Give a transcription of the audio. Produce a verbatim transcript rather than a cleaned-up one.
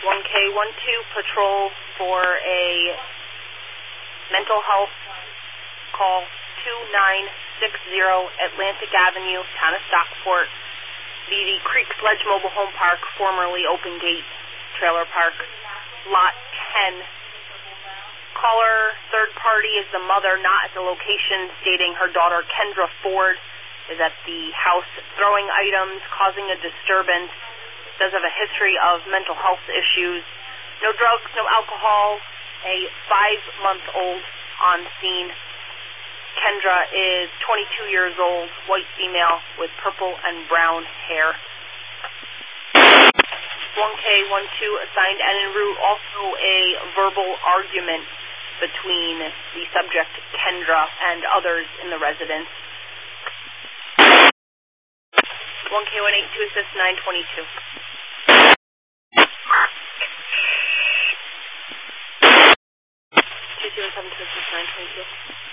one K one two patrol for a mental health call two nine six zero Atlantic Avenue, town of Stockport, the, the Creek Sledge Mobile Home Park, formerly Open Gate Trailer Park, lot ten. Caller, third party, is the mother not at the location, stating her daughter Kendra Ford is at the house throwing items, causing a disturbance, does have a history of mental health issues, no drugs, no alcohol, a five-month-old on scene. Kendra is twenty-two years old, white female with purple and brown hair. one K one two assigned and en route, also a verbal argument between the subject, Kendra, and others in the residence. one K one eight two assist nine twenty-two. two zero seven two assist nine twenty-two.